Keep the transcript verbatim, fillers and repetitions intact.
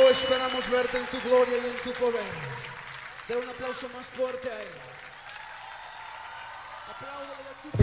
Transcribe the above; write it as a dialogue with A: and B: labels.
A: esperamos verte en tu gloria y en tu poder. Da un aplauso más fuerte a Él. Apláudele de tu